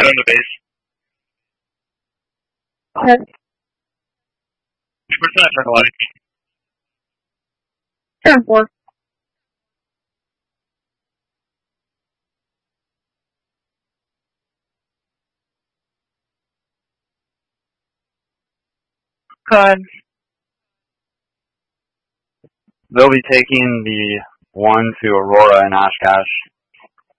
on the base. 10% like. Turn 4. Good. They'll be taking the 1 to Aurora and Oshkosh.